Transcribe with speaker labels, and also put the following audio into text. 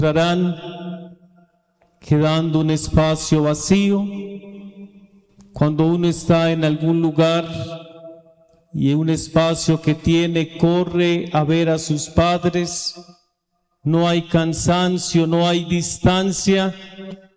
Speaker 1: encontrarán quedando un espacio vacío. Cuando uno está en algún lugar y un espacio que tiene, corre a ver a sus padres, no hay cansancio, no hay distancia,